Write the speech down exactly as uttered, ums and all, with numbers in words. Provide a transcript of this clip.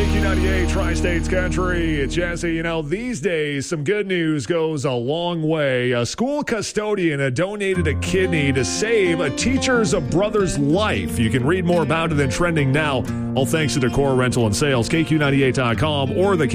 K Q ninety-eight, Tri-States Country. Jesse, you know, these days, some good news goes a long way. A school custodian had donated a kidney to save a teacher's brother's life. You can read more about it in Trending Now, all thanks to Decor Rental and Sales, K Q ninety-eight dot com, or the